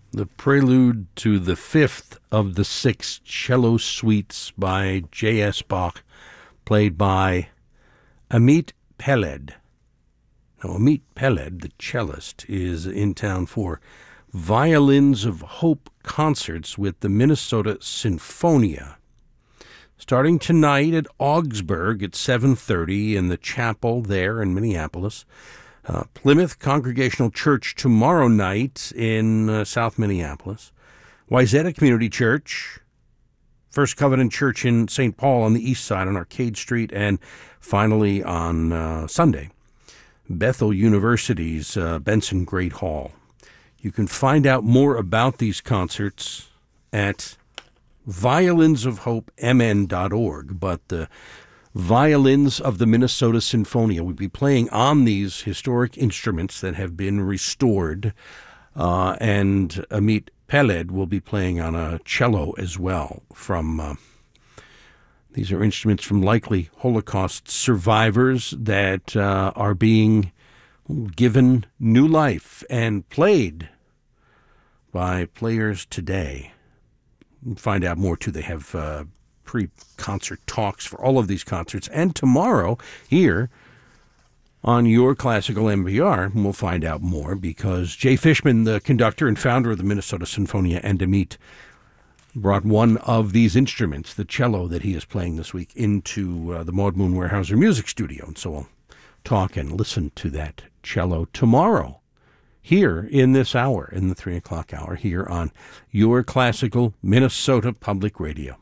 the prelude to the fifth of the six cello suites by J.S. Bach, played by Amit Peled. Now, Amit Peled, the cellist, is in town for Violins of Hope concerts with the Minnesota Sinfonia, starting tonight at Augsburg at 7:30 in the chapel there in Minneapolis. Plymouth Congregational Church tomorrow night in South Minneapolis. Wayzata Community Church, First Covenant Church in St. Paul on the east side on Arcade Street, and finally on Sunday, Bethel University's Benson Great Hall. You can find out more about these concerts at violinsofhopemn.org, but the Violins of the Minnesota Sinfonia will be playing on these historic instruments that have been restored, and Amit Peled will be playing on a cello as well. These are instruments from likely Holocaust survivors that are being given new life and played by players today. Find out more, too. They have pre-concert talks for all of these concerts. And tomorrow, here on Your Classical NPR, we'll find out more because Jay Fishman, the conductor and founder of the Minnesota Sinfonia, and Amit brought one of these instruments, the cello that he is playing this week, into the Maud Moon Weyerhaeuser Music Studio. And so we'll talk and listen to that cello tomorrow here in this hour, in the 3 o'clock hour, here on Your Classical Minnesota Public Radio.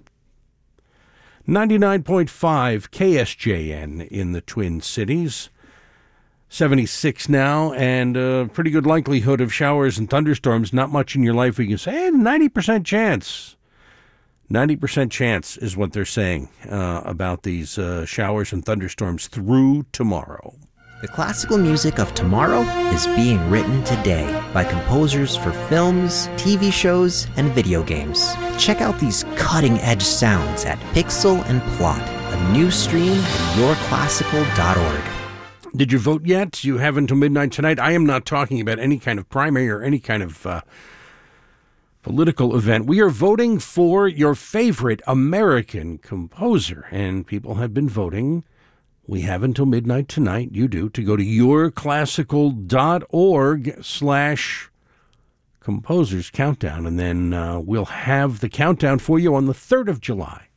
99.5 KSJN in the Twin Cities. 76 now, and a pretty good likelihood of showers and thunderstorms. Not much in your life where you can say, hey, 90% chance. 90% chance is what they're saying about these showers and thunderstorms through tomorrow. The classical music of tomorrow is being written today by composers for films, TV shows, and video games. Check out these cutting-edge sounds at Pixel and Plot, a new stream at yourclassical.org. Did you vote yet? You have until midnight tonight. I am not talking about any kind of primary or any kind of political event. We are voting for your favorite American composer, and people have been voting. We have until midnight tonight, you do, to go to yourclassical.org/composers countdown, and then we'll have the countdown for you on the 3rd of July.